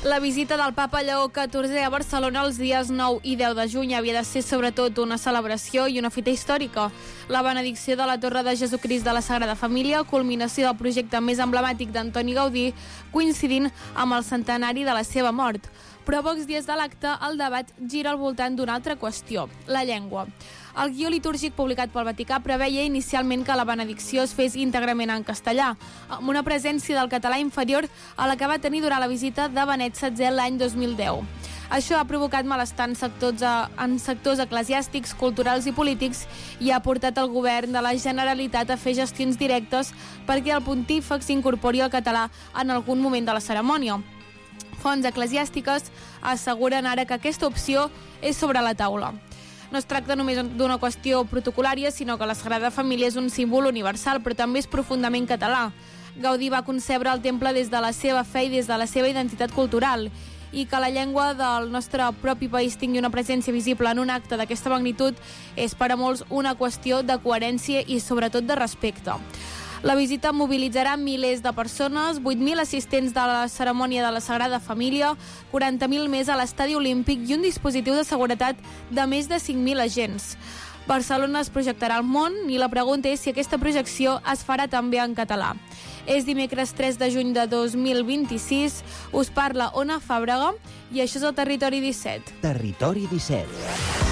La visita del papa Lleó XIV a Barcelona els dies 9 i 10 de juny havia de ser sobretot una celebració i una fita històrica. La benedicció de la Torre de Jesucrist de la Sagrada Família, culminació del projecte més emblemàtic d'Antoni Gaudí, coincidint amb el centenari de la seva mort. Però a pocs dies de l'acte, el debat gira al voltant d'una altra qüestió, la llengua. El guió litúrgic publicat pel Vaticà preveia inicialment que la benedicció es fes íntegrament en castellà, amb una presència del català inferior a la que va tenir durant la visita de Benet XVI l'any 2010. Això ha provocat malestar en sectors eclesiàstics, culturals i polítics i ha portat el govern de la Generalitat a fer gestions directes perquè el pontífex incorpori el català en algun moment de la cerimònia. Fonts eclesiàstiques asseguren ara que aquesta opció és sobre la taula. No es tracta només d'una qüestió protocolària, sinó que la Sagrada Família és un símbol universal, però també és profundament català. Gaudí va concebre el temple des de la seva fe i des de la seva identitat cultural, i que la llengua del nostre propi país tingui una presència visible en un acte d'aquesta magnitud és per a molts una qüestió de coherència i sobretot de respecte. La visita mobilitzarà milers de persones, 8.000 assistents de la cerimònia de la Sagrada Família, 40.000 més a l'Estadi Olímpic i un dispositiu de seguretat de més de 5.000 agents. Barcelona es projectarà al món i la pregunta és si aquesta projecció es farà també en català. És dimecres 3 de juny de 2026, us parla Ona Fàbrega i això és el Territori 17. Territori 17.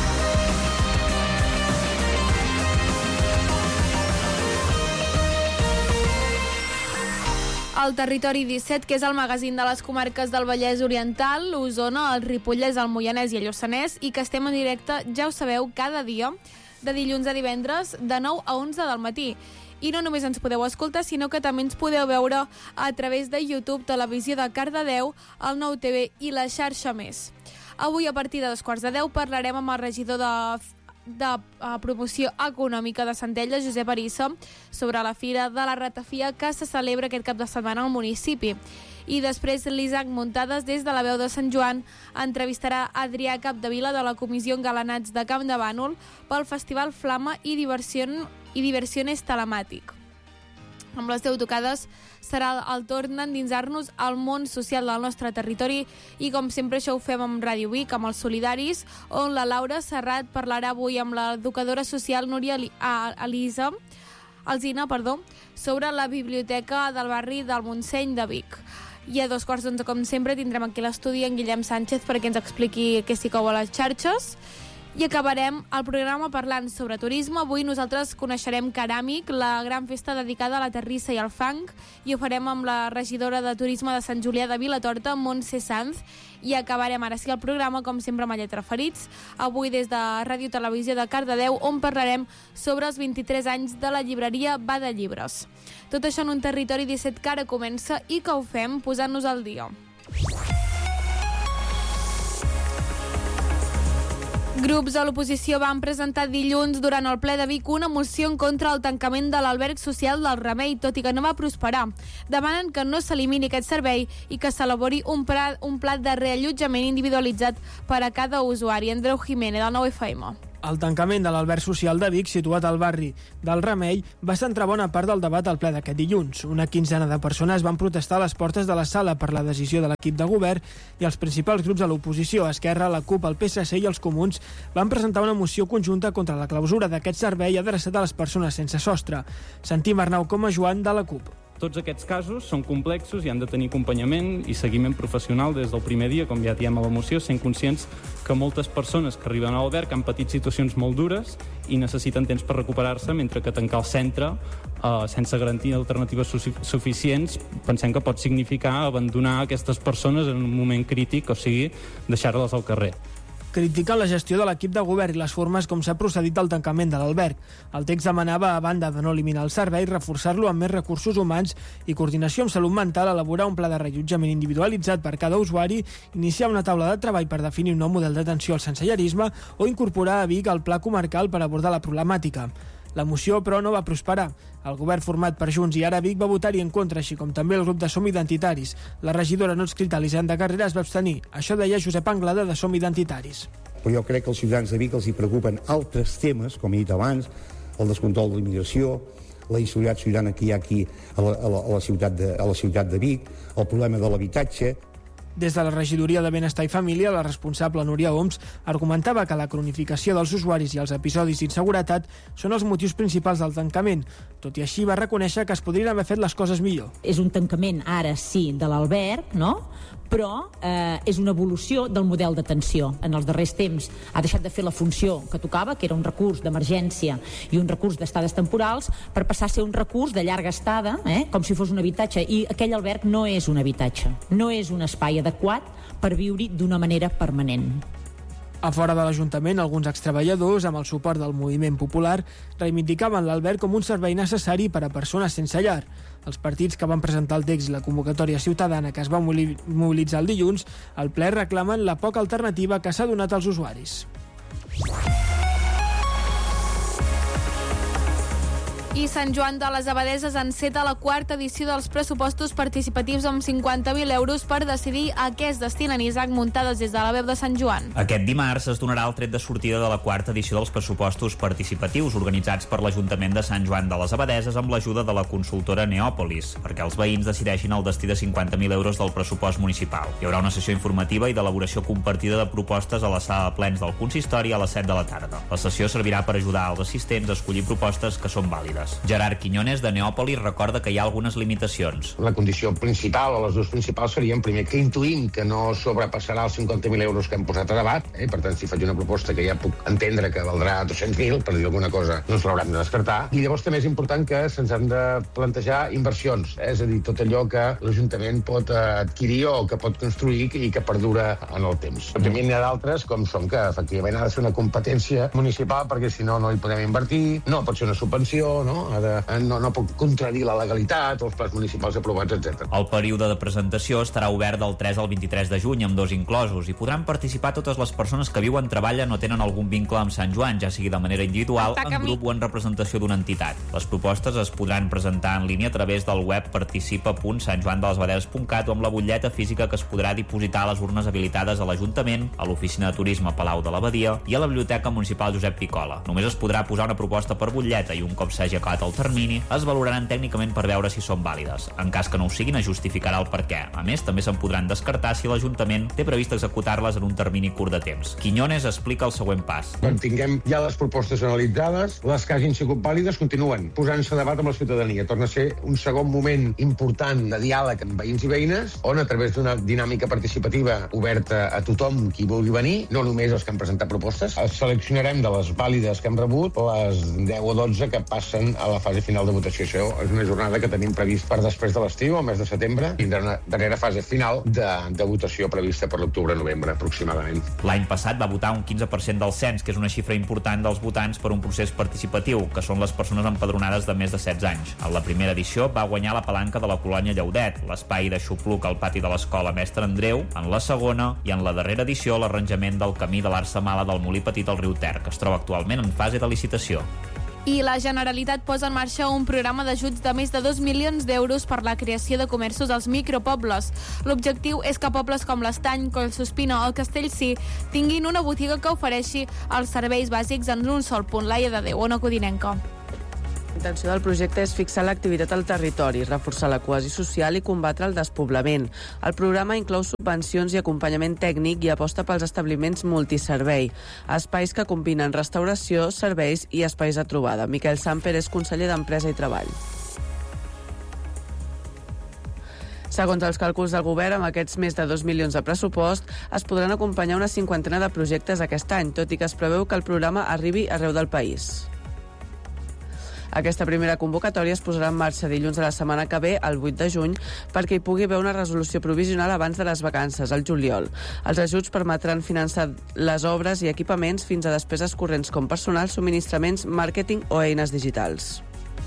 El Territori 17, que és el magazín de les comarques del Vallès Oriental, Osona, el Ripollès, el Moianès i el Lluçanès, i que estem en directe, ja ho sabeu, cada dia, de dilluns a divendres, de 9 a 11 del matí. I no només ens podeu escoltar, sinó que també ens podeu veure a través de YouTube, Televisió de Cardedeu, el Nou TV i la xarxa Més. Avui, a partir de 2:15, parlarem amb el regidor de promoció econòmica de Centelles, Josep Arissa, sobre la Fira de la Ratafia que se celebra aquest cap de setmana al municipi. I després l'Isaac Muntades, des de la veu de Sant Joan, entrevistarà Adrià Capdevila de la Comissió Engalanats de Camp de Bànol pel Festival Flama i Diversiones Telemàtic. Amb les 10 tocades serà el torn d'endinsar-nos al món social del nostre territori i com sempre això ho fem amb Ràdio Vic, amb els Solidaris, on la Laura Serrat parlarà avui amb l'educadora social Núria Alzina, sobre la biblioteca del barri del Montseny de Vic. I a 2:15, com sempre, tindrem aquí a l'estudi en Guillem Sánchez perquè ens expliqui què s'hi cou a les xarxes. I acabarem el programa parlant sobre turisme. Avui nosaltres coneixerem Caràmic, la gran festa dedicada a la terrissa i al fang, i ho farem amb la regidora de Turisme de Sant Julià de Vilatorta, Montse Sanz, i acabarem ara sí el programa, com sempre, amb Lletra Ferits, avui des de Ràdio Televisió de Cardedeu, on parlarem sobre els 23 anys de la llibreria Bada Llibres. Tot això en un Territori 17 que ara comença i que ho fem posant-nos al dia. Grups de l'oposició van presentar dilluns durant el ple de Vic una moció en contra del tancament de l'alberg social del Remei, tot i que no va prosperar. Demanen que no s'elimini aquest servei i que s'elabori un pla de reallotjament individualitzat per a cada usuari. Andreu Jiménez, del 9FM. El tancament de l'alberg social de Vic, situat al barri del Remei, va centrar bona part del debat al ple d'aquest dilluns. Una quinzena de persones van protestar a les portes de la sala per la decisió de l'equip de govern i els principals grups de l'oposició, Esquerra, la CUP, el PSC i els Comuns, van presentar una moció conjunta contra la clausura d'aquest servei adreçat a les persones sense sostre. Sentim Arnau Joan de la CUP. Tots aquests casos són complexos i han de tenir acompanyament i seguiment professional des del primer dia, com ja diem a la moció, sent conscients que moltes persones que arriben a l'alberg han patit situacions molt dures i necessiten temps per recuperar-se, mentre que tancar el centre sense garantir alternatives suficients pensem que pot significar abandonar aquestes persones en un moment crític, o sigui, deixar-les al carrer. Critiquen la gestió de l'equip de govern i les formes com s'ha procedit al tancament de l'alberg. El text demanava, a banda de no eliminar el servei, reforçar-lo amb més recursos humans i coordinació amb salut mental, elaborar un pla de reallotjament individualitzat per cada usuari, iniciar una taula de treball per definir un nou model d'atenció al sensellarisme o incorporar a Vic el pla comarcal per abordar la problemàtica. La moció, però, no va prosperar. El govern format per Junts i Ara Vic va votar-hi en contra, així com també el grup de Som Identitaris. La regidora no adscrita Elisenda Carrera es va abstenir. Això deia Josep Anglada, de Som Identitaris. Però jo crec que als ciutadans de Vic els hi preocupen altres temes, com he dit abans, el descontrol de l'immigració, la inseguretat ciutadana que hi ha aquí a la ciutat de Vic, el problema de l'habitatge. Des de la regidoria de Benestar i Família, la responsable Núria Oms argumentava que la cronificació dels usuaris i els episodis d'inseguretat són els motius principals del tancament. Tot i així, va reconèixer que es podrien haver fet les coses millor. És un tancament, ara sí, de l'alberg, no? Però és una evolució del model d'atenció. En els darrers temps ha deixat de fer la funció que tocava, que era un recurs d'emergència i un recurs d'estades temporals, per passar a ser un recurs de llarga estada, com si fos un habitatge. I aquell alberg no és un habitatge, no és un espai adequat per viure-hi d'una manera permanent. A fora de l'Ajuntament, alguns extreballadors, amb el suport del moviment popular, reivindicaven l'alberg com un servei necessari per a persones sense llar. Els partits que van presentar el text i la convocatòria ciutadana que es va mobilitzar el dilluns, al ple reclamen la poca alternativa que s'ha donat als usuaris. I Sant Joan de les Abadeses enceta la quarta edició dels pressupostos participatius amb 50.000 euros per decidir a què es destinen. Isaac, Muntades des de la veu de Sant Joan. Aquest dimarts es donarà el tret de sortida de la quarta edició dels pressupostos participatius organitzats per l'Ajuntament de Sant Joan de les Abadeses amb l'ajuda de la consultora Neòpolis, perquè els veïns decideixin el destí de 50.000 euros del pressupost municipal. Hi haurà una sessió informativa i d'elaboració compartida de propostes a la sala de plens del consistori a les 7 de la tarda. La sessió servirà per ajudar als assistents a escollir propostes que són vàlides. Gerard Quiñones, de Neòpolis, recorda que hi ha algunes limitacions. La condició principal, o les dues principals, serien, primer, que intuïm que no sobrepassarà els 50.000 euros que hem posat a debat. Per tant, si faig una proposta que ja puc entendre que valdrà 200.000, per dir alguna cosa, no ens l'haurem de descartar. I llavors també és important que se'ns han de plantejar inversions, és a dir, tot allò que l'Ajuntament pot adquirir o que pot construir i que perdura en el temps. També n'hi ha d'altres, com són que, efectivament, ha de ser una competència municipal, perquè si no, no hi podem invertir, no pot ser una subvenció, no pot contradir la legalitat, els plans municipals aprovats, etc. El període de presentació estarà obert del 3 al 23 de juny, amb 2 inclosos, i podran participar totes les persones que viuen, treballen o tenen algun vincle amb Sant Joan, ja sigui de manera individual, en grup o en representació d'una entitat. Les propostes es podran presentar en línia a través del web participa.santjoandelesbadeses.cat o amb la butlleta física que es podrà dipositar a les urnes habilitades a l'Ajuntament, a l'Oficina de Turisme Palau de l'Abadia i a la Biblioteca Municipal Josep Picola. Només es podrà posar una proposta per butlleta i un cop s'hagi acabat el termini, es valoraran tècnicament per veure si són vàlides. En cas que no ho siguin, es justificarà el per què. A més, també se'n podran descartar si l'Ajuntament té previst executar-les en un termini curt de temps. Quiñones explica el següent pas. Quan tinguem ja les propostes analitzades, les que hagin sigut vàlides continuen posant-se a debat amb la ciutadania. Torna a ser un segon moment important de diàleg amb veïns i veïnes, on a través d'una dinàmica participativa oberta a tothom qui vulgui venir, no només els que han presentat propostes, seleccionarem de les vàlides que hem rebut les 10 o 12 que passen a la fase final de votació. Això és una jornada que tenim previst per després de l'estiu, al mes de setembre, i una darrera fase final de votació prevista per l'octubre-novembre, aproximadament. L'any passat va votar un 15% del cens, que és una xifra important dels votants per un procés participatiu, que són les persones empadronades de més de 16 anys. En la primera edició va guanyar la palanca de la colònia Llaudet, l'espai de xupluc al pati de l'escola Mestre Andreu, en la segona, i en la darrera edició l'arranjament del camí de l'Arsamala del Molí Petit al riu Ter, que es troba actualment en fase de licitació. I la Generalitat posa en marxa un programa d'ajuts de més de 2 milions d'euros per la creació de comerços als micropobles. L'objectiu és que pobles com l'Estany, Collsuspina o Castellcí tinguin una botiga que ofereixi els serveis bàsics en un sol punt. Laia de Déu, Ona Codinenca. La intenció del projecte és fixar l'activitat al territori, reforçar la cohesió social i combatre el despoblament. El programa inclou subvencions i acompanyament tècnic i aposta pels establiments multiservei, espais que combinen restauració, serveis i espais de trobada. Miquel Samper és conseller d'Empresa i Treball. Segons els càlculs del govern, amb aquests més de 2 milions de pressupost, es podran acompanyar una cinquantena de projectes aquest any, tot i que es preveu que el programa arribi arreu del país. Aquesta primera convocatòria es posarà en marxa dilluns de la setmana que ve, el 8 de juny, perquè hi pugui haver una resolució provisional abans de les vacances, al juliol. Els ajuts permetran finançar les obres i equipaments fins a despeses corrents com personal, subministraments, màrqueting o eines digitals.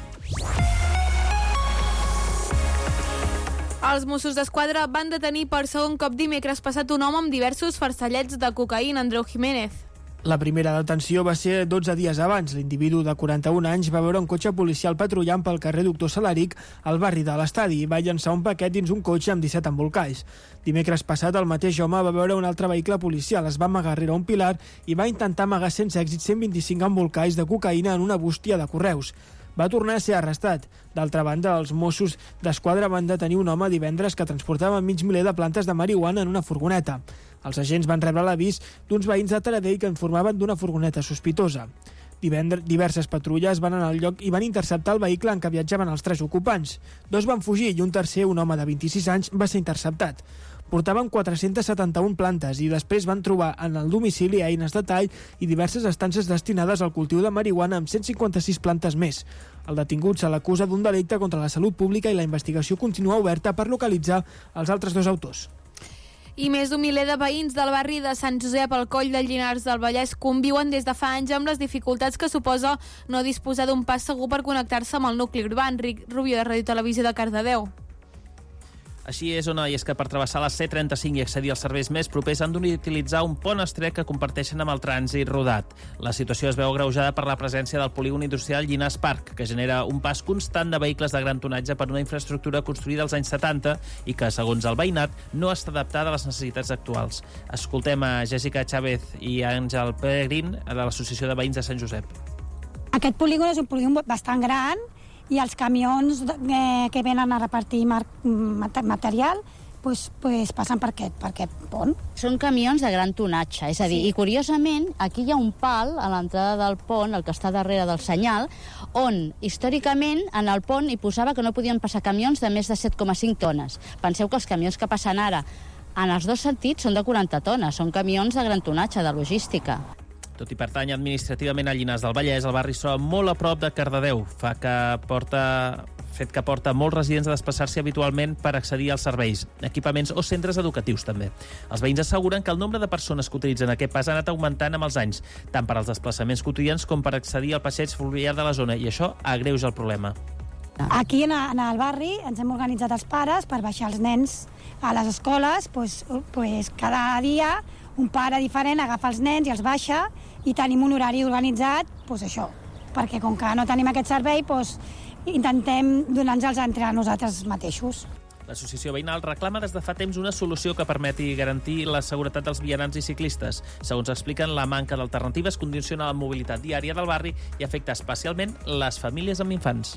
Els Mossos d'Esquadra van detenir per segon cop dimecres passat un home amb diversos farcellets de cocaïna, Andreu Jiménez. La primera detenció va ser 12 dies abans. L'individu de 41 anys va veure un cotxe policial patrullant pel carrer Doctor Salaric al barri de l'Estadi i va llançar un paquet dins un cotxe amb 17 embolcalls. Dimecres passat, el mateix home va veure un altre vehicle policial, es va amagar rere un pilar i va intentar amagar sense èxit 125 embolcalls de cocaïna en una bústia de correus. va tornar a ser arrestat. D'altra banda, els Mossos d'Esquadra van detenir un home divendres que transportava mig miler de plantes de marihuana en una furgoneta. Els agents van rebre l'avís d'uns veïns de Taradell que informaven d'una furgoneta sospitosa. Diverses patrulles van anar al lloc i van interceptar el vehicle en què viatjaven els 3 ocupants. 2 van fugir i un tercer, un home de 26 anys, va ser interceptat. Portaven 471 plantes i després van trobar en el domicili eines de tall i diverses estances destinades al cultiu de marihuana amb 156 plantes més. El detingut se l'acusa d'un delicte contra la salut pública i la investigació continua oberta per localitzar els altres 2 autors. I més d'un miler de veïns del barri de Sant Josep al Coll de Llinars del Vallès conviuen des de fa anys amb les dificultats que suposa no disposar d'un pas segur per connectar-se amb el nucli urbà. Enric Rubio, de Ràdio Televisió de Cardedeu. Així és, Ona, i és que per travessar la C35 i accedir als serveis més propers han d'utilitzar un pont estret que comparteixen amb el trànsit rodat. La situació es veu agreujada per la presència del polígon industrial Llinars Park, que genera un pas constant de vehicles de gran tonatge per una infraestructura construïda als anys 70 i que, segons el veïnat, no està adaptada a les necessitats actuals. Escoltem a Jessica Chávez i Àngel Peregrín, de l'Associació de Veïns de Sant Josep. Aquest polígon és un polígon bastant gran i els camions que venen a repartir material passen per aquest pont. Són camions de gran tonatge, és a dir, i curiosament aquí hi ha un pal a l'entrada del pont, el que està darrere del senyal, on històricament en el pont hi posava que no podien passar camions de més de 7,5 tones. Penseu que els camions que passen ara en els 2 sentits són de 40 tones, són camions de gran tonatge, de logística. Tot i pertany administrativament a Llinars del Vallès, el barri es troba molt a prop de Cardedeu, fet que porta molts residents a desplaçar-s'hi habitualment per accedir als serveis, equipaments o centres educatius també. Els veïns asseguren que el nombre de persones que utilitzen aquest pas ha anat augmentant amb els anys, tant per als desplaçaments quotidians com per accedir al passeig fluvial de la zona, i això agreuja el problema. Aquí en el barri ens hem organitzat els pares per baixar els nens a les escoles, cada dia un pare diferent agafa els nens i els baixa i tenim un horari organitzat, perquè com que no tenim aquest servei, intentem donar-nos-els entre nosaltres mateixos. L'associació veïnal reclama des de fa temps una solució que permeti garantir la seguretat dels vianants i ciclistes. Segons expliquen, la manca d'alternatives condiciona la mobilitat diària del barri i afecta especialment les famílies amb infants.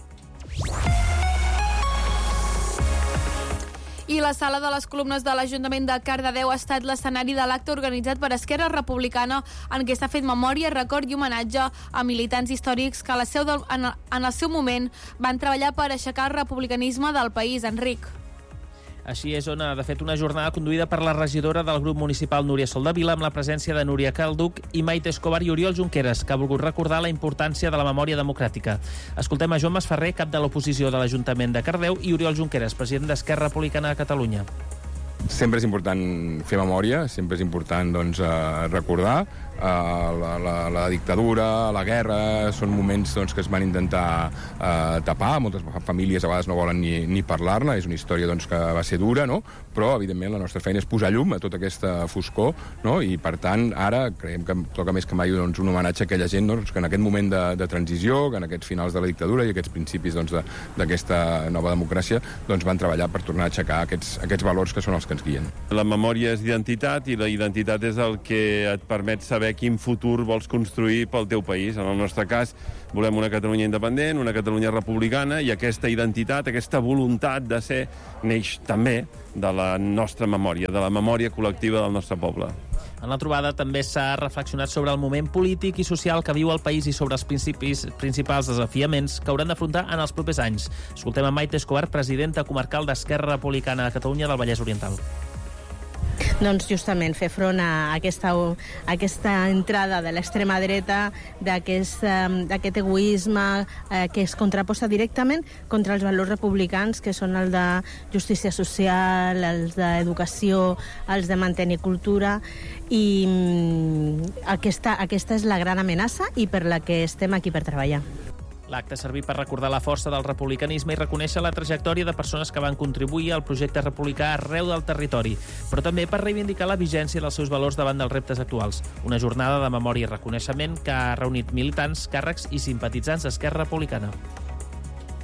I la sala de les columnes de l'Ajuntament de Cardedeu ha estat l'escenari de l'acte organitzat per Esquerra Republicana en què s'ha fet memòria, record i homenatge a militants històrics que en el seu moment van treballar per aixecar el republicanisme del país. Enric. Així és, Ona, de fet, una jornada conduïda per la regidora del grup municipal Núria Soldevila amb la presència de Núria Calduc i Maite Escobar i Oriol Junqueras, que ha volgut recordar la importància de la memòria democràtica. Escoltem a Joan Masferrer, cap de l'oposició de l'Ajuntament de Cardedeu, i Oriol Junqueras, president d'Esquerra Republicana de Catalunya. Sempre és important fer memòria, sempre és important recordar. La dictadura, la guerra, són moments que es van intentar tapar. Moltes famílies a vegades no volen ni parlar-ne. És una història que va ser dura, no? Però, evidentment, la nostra feina és posar llum a tota aquesta foscor, no? I, per tant, ara creiem que toca més que mai un homenatge a aquella gent que en aquest moment de transició, que en aquests finals de la dictadura i aquests principis d'aquesta nova democràcia van treballar per tornar a aixecar aquests valors que són els que ens guien. La memòria és identitat i la identitat és el que et permet saber quin futur vols construir pel teu país. En el nostre cas, volem una Catalunya independent, una Catalunya republicana, i aquesta identitat, aquesta voluntat de ser, neix també de la nostra memòria, de la memòria col·lectiva del nostre poble. En la trobada també s'ha reflexionat sobre el moment polític i social que viu el país i sobre els principals desafiaments que hauran d'afrontar en els propers anys. Escoltem a Maite Escobar, presidenta comarcal d'Esquerra Republicana de Catalunya del Vallès Oriental. Doncs justament fer front a aquesta entrada de l'extrema dreta, d'aquest egoisme que es contraposa directament contra els valors republicans, que són el de justícia social, els d'educació, els de mantenir cultura, i aquesta és la gran amenaça i per la que estem aquí per treballar. L'acte ha servit per recordar la força del republicanisme i reconèixer la trajectòria de persones que van contribuir al projecte republicà arreu del territori, però també per reivindicar la vigència dels seus valors davant dels reptes actuals. Una jornada de memòria i reconeixement que ha reunit militants, càrrecs i simpatitzants d'Esquerra Republicana.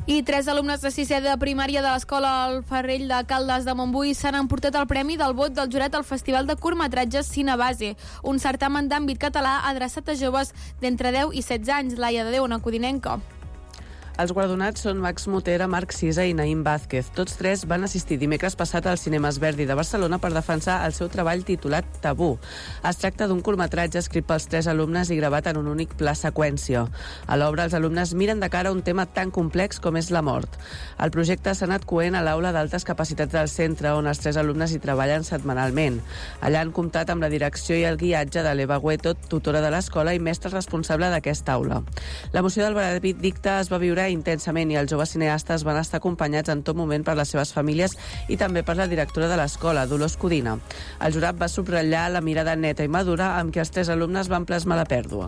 I 3 alumnes de 6è de primària de l'escola El Ferrell de Caldes de Montbui s'han emportat el premi del vot del jurat al Festival de Curtmetratges Cinebase, un certamen d'àmbit català adreçat a joves d'entre 10 i 16 anys. Laia de Déu, una codinenca. Els guardonats són Max Motera, Marc Sisa i Naïm Vázquez. Tots tres van assistir dimecres passat al Cinemes Verdi de Barcelona per defensar el seu treball titulat Tabú. Es tracta d'un curtmetratge escrit pels 3 alumnes i gravat en un únic pla seqüència. A l'obra, els alumnes miren de cara un tema tan complex com és la mort. El projecte s'ha anat coent a l'aula d'altes capacitats del centre, on els 3 alumnes hi treballen setmanalment. Allà han comptat amb la direcció i el guiatge de l'Eva Gueto, tutora de l'escola i mestre responsable d'aquesta aula. L'emoció del veredicte es va viure intensament i els joves cineastes van estar acompanyats en tot moment per les seves famílies i també per la directora de l'escola, Dolors Codina. El jurat va subratllar la mirada neta i madura amb què els 3 alumnes van plasmar la pèrdua.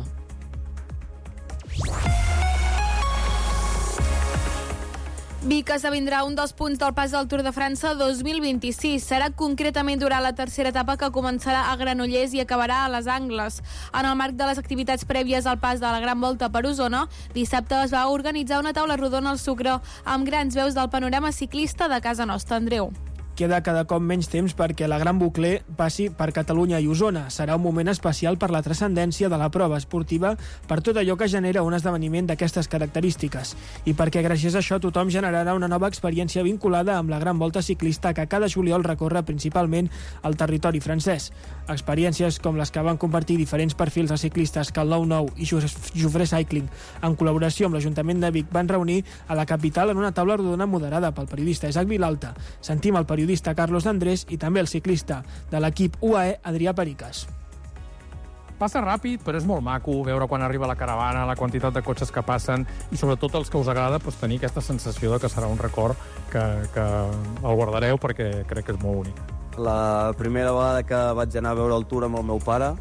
Vic esdevindrà un dels punts del pas del Tour de França 2026. Serà concretament durant la tercera etapa que començarà a Granollers i acabarà a les Angles. En el marc de les activitats prèvies al pas de la Gran Volta per Osona, dissabte es va organitzar una taula rodona al Sucre amb grans veus del panorama ciclista de casa nostra. Andreu. Queda cada cop menys temps perquè la Gran Bucler passi per Catalunya i Osona. Serà un moment especial per la transcendència de la prova esportiva, per tot allò que genera un esdeveniment d'aquestes característiques i perquè gràcies a això tothom generarà una nova experiència vinculada amb la Gran Volta ciclista que cada juliol recorre principalment al territori francès. Experiències com les que van compartir diferents perfils de ciclistes que el 9-9 i Jofré Cycling, en col·laboració amb l'Ajuntament de Vic, van reunir a la capital en una taula rodona moderada pel periodista Isaac Vilalta. Sentim el periodista Carlos D'Andrés i també el ciclista de l'equip UAE, Adrià Pericas. Passa ràpid, però és molt maco veure quan arriba la caravana, la quantitat de cotxes que passen i sobretot els que us agrada tenir aquesta sensació de que serà un record que el guardareu perquè crec que és molt únic. La primera vegada que vaig anar a veure el Tour amb el meu pare,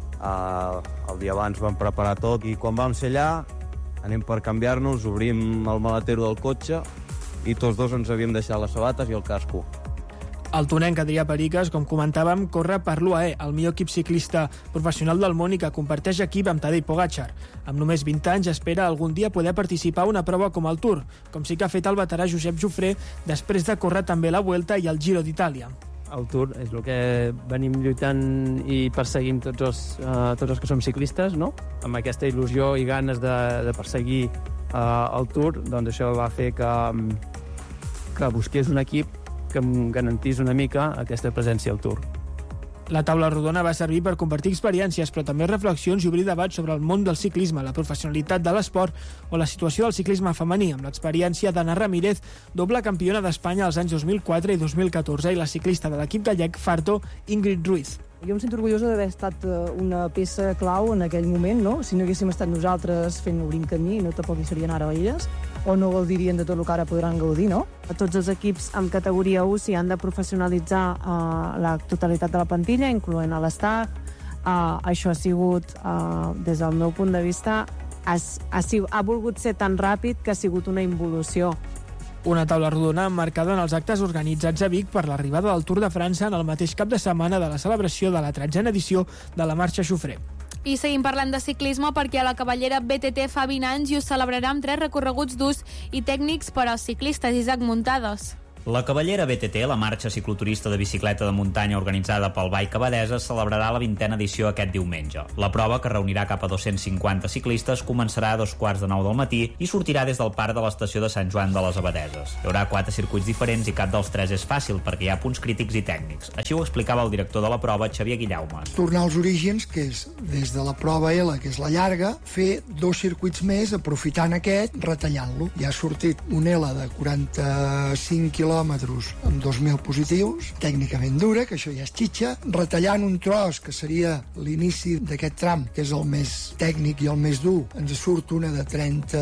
el dia abans vam preparar tot i quan vam ser allà anem per canviar-nos, obrim el maletero del cotxe i tots dos ens havíem deixat les sabates i el casco. El tonenc Adrià Pericas, com comentàvem, corre per l'UAE, el millor equip ciclista professional del món i que comparteix equip amb Tadej Pogačar. Amb només 20 anys espera algun dia poder participar a una prova com el Tour, com sí que ha fet el veterà Josep Jofré després de córrer també la Vuelta i el Giro d'Itàlia. El Tour és el que venim lluitant i perseguim tots els que som ciclistes, no? Amb aquesta il·lusió i ganes de perseguir el Tour, doncs això va fer que busqués un equip que em garantís una mica aquesta presència al Tour. La taula rodona va servir per compartir experiències, però també reflexions i obrir debats sobre el món del ciclisme, la professionalitat de l'esport o la situació del ciclisme femení, amb l'experiència d'Anna Ramírez, doble campiona d'Espanya als anys 2004 i 2014, i la ciclista de l'equip gallec Farto, Ingrid Ruiz. Jo em sento orgullosa d'haver estat una peça clau en aquell moment, no? Si no haguéssim estat nosaltres fent obrint camí, no tampoc hi serien ara elles, o no gaudirien de tot el que ara podran gaudir, no? A tots els equips amb categoria 1 s'hi han de professionalitzar la totalitat de la plantilla, incloent a l'estaff. Això ha sigut, des del meu punt de vista, ha volgut ser tan ràpid que ha sigut una involució. Una taula rodona emmarcada en els actes organitzats a Vic per l'arribada del Tour de França en el mateix cap de setmana de la celebració de la 13a edició de la Marxa Jofré. I seguim parlant de ciclisme perquè a la Cavallera BTT fa 20 anys i ho celebrarà amb 3 recorreguts d'ús i tècnics per als ciclistes. Isaac Muntades. La Cavallera BTT, la marxa cicloturista de bicicleta de muntanya organitzada pel Bike Abadesa, celebrarà la 20a edició aquest diumenge. La prova, que reunirà cap a 250 ciclistes, començarà a 2:15 del matí i sortirà des del parc de l'estació de Sant Joan de les Abadeses. Hi haurà 4 circuits diferents i cap dels 3 és fàcil perquè hi ha punts crítics i tècnics. Així ho explicava el director de la prova, Xavier Guillaumes. Tornar als orígens, que és des de la prova L, que és la llarga, fer 2 circuits més aprofitant aquest, retallant-lo. Ja ha sortit un L de 45 quilòmetres amb 2.000 positius, tècnicament dura, que això ja és xitxa, retallant un tros que seria l'inici d'aquest tram, que és el més tècnic i el més dur, ens surt una de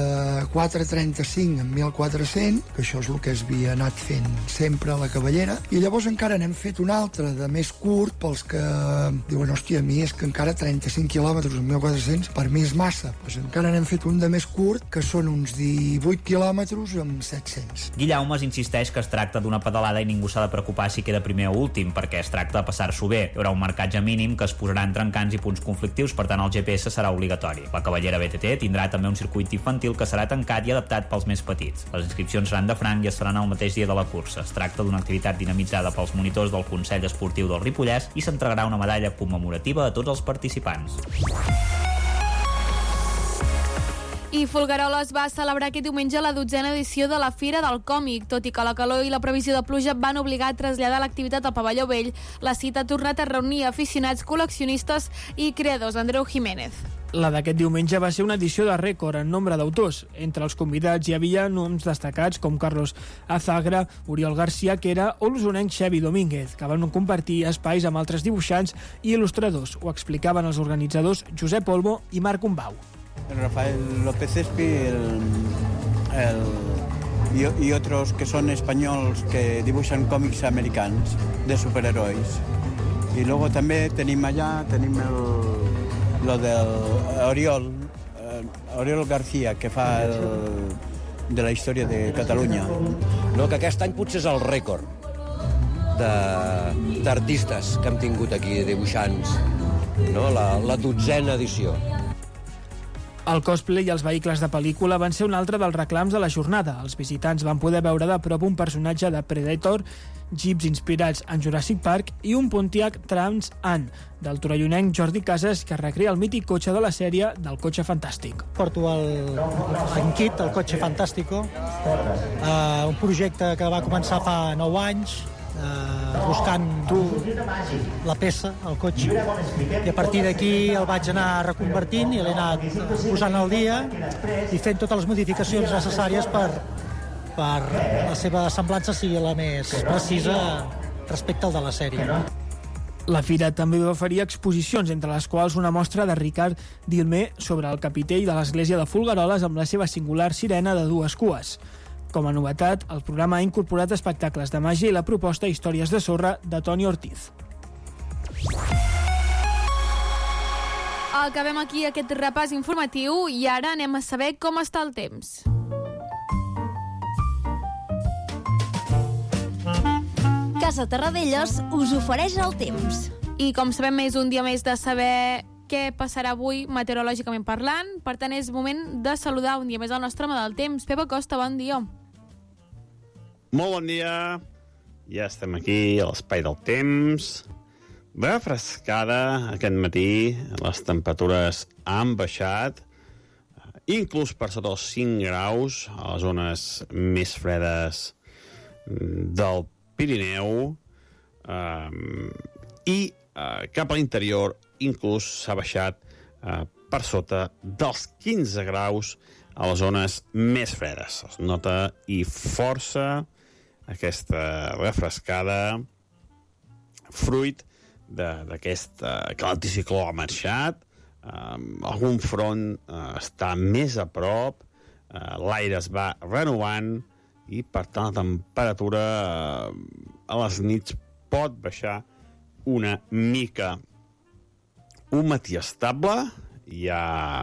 34-35 amb 1.400, que això és el que es havia anat fent sempre a la Cavallera, i llavors encara n'hem fet un altre de més curt pels que diuen, hòstia, a mi és que encara 35 quilòmetres amb 1.400 per mi és massa. Pues encara n'hem fet un de més curt, que són uns 18 quilòmetres amb 700. Guillaumes insisteix que estarà tracta d'una pedalada i ningú s'ha de preocupar si queda primer o últim, perquè es tracta de passar-s'ho bé. Hi haurà un marcatge mínim que es posarà en trencants i punts conflictius, per tant el GPS serà obligatori. La Cavallera BTT tindrà també un circuit infantil que serà tancat i adaptat pels més petits. Les inscripcions seran de franc i es faran el mateix dia de la cursa. Es tracta d'una activitat dinamitzada pels monitors del Consell Esportiu del Ripollès i s'entregarà una medalla commemorativa a tots els participants. I Folgueroles va celebrar aquest diumenge la 12a edició de la Fira del Còmic. Tot i que la calor i la previsió de pluja van obligar a traslladar l'activitat al Pavelló Vell, la cita ha tornat a reunir aficionats, col·leccionistes i creadors. Andreu Jiménez. La d'aquest diumenge va ser una edició de rècord en nombre d'autors. Entre els convidats hi havia noms destacats com Carlos Azagra, Oriol García Quera o l'usonenc Xevi Domínguez, que van compartir espais amb altres dibuixants i il·lustradors. Ho explicaven els organitzadors Josep Olmo i Marc Umbau. Rafael López Espi y otros que son españols que dibuixen còmics americans de superherois. I luego també tenim lo del Oriol García, que fa de la història de Catalunya. No, que aquest any potser és el rècord d'artistes que hem tingut aquí, dibuixants, no? La 12a edició. El cosplay i els vehicles de pel·lícula van ser un altre dels reclams de la jornada. Els visitants van poder veure de prop un personatge de Predator, jeeps inspirats en Jurassic Park i un Pontiac Trans Am, del torellonenc Jordi Casas, que recrea el mític cotxe de la sèrie del Cotxe Fantàstic. Porto en kit, el Cotxe Fantàstico, un projecte que va començar fa 9 anys, buscant la peça, el cotxe, i a partir d'aquí el vaig anar reconvertint i l'he anat posant al dia i fent totes les modificacions necessàries per la seva semblança sigui la més precisa respecte al de la sèrie. La fira també va oferir exposicions, entre les quals una mostra de Ricard Dilmé sobre el capitell de l'església de Folgueroles amb la seva singular sirena de 2 cues. Com a novetat, el programa ha incorporat espectacles de màgia i la proposta Històries de sorra de Toni Ortiz. Acabem aquí aquest repàs informatiu i ara anem a saber com està el temps. Casa Terradellos us ofereix el temps. I com sabem, és un dia més de saber què passarà avui meteorològicament parlant. Per tant, és moment de saludar un dia més al nostre home del temps. Pep Acosta, bon dia. Molt bon dia. Ja estem aquí a l'espai del temps. Refrescada aquest matí. Les temperatures han baixat, inclús per sota els 5 graus a les zones més fredes del Pirineu. I cap a l'interior inclús s'ha baixat per sota dels 15 graus a les zones més fredes. Es nota i força aquesta refrescada fruit d'aquest que l'anticicló ha marxat. Algun front està més a prop, l'aire es va renovant i per tant la temperatura a les nits pot baixar una mica. Un matí estable, hi ha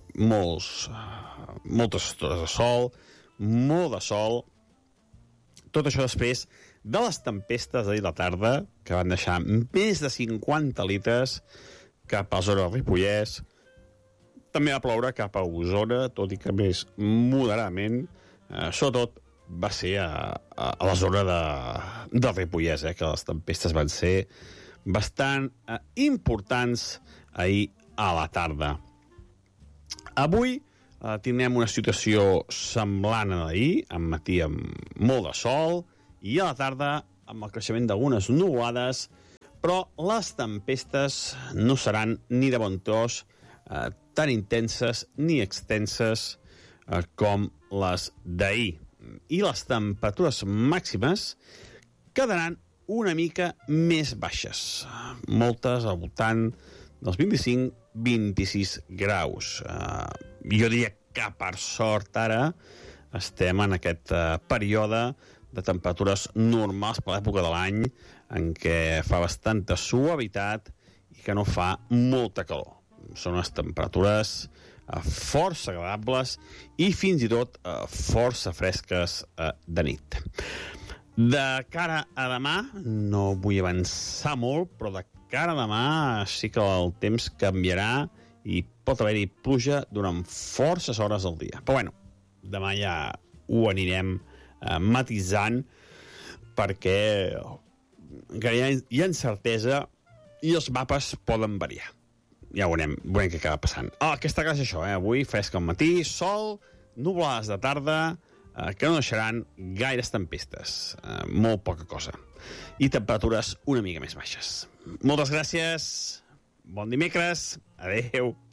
moltes estores de sol, molt de sol. Tot això després de les tempestes d'ahir a la tarda, que van deixar més de 50 litres cap a la zona del Ripollès. També va ploure cap a Osona, tot i que més moderadament. Sobretot va ser a la zona del Ripollès, que les tempestes van ser bastant importants ahir a la tarda. Avui tindrem una situació semblant a d'ahir, al matí amb molt de sol i a la tarda amb el creixement d'algunes nuvolades, però les tempestes no seran ni de bon tros tan intenses ni extenses com les d'ahir. I les temperatures màximes quedaran una mica més baixes, moltes al voltant dels 25-26 graus. Jo diria que, per sort, ara estem en aquest període de temperatures normals per l'època de l'any, en què fa bastanta suavitat i que no fa molta calor. Són unes temperatures força agradables i fins i tot força fresques de nit. De cara a demà, no vull avançar molt, però de cara a demà sí que el temps canviarà i pot haver-hi pluja durant forces hores del dia. Però bueno, demà ja ho anirem matisant perquè encara hi ha incertesa i els mapes poden variar. Ja veurem què acaba passant. Aquesta casa és això, avui fresc al matí, sol, nuvolades de tarda, que no deixaran gaires tempestes. Molt poca cosa. I temperatures una mica més baixes. Moltes gràcies, bon dimecres, adeu.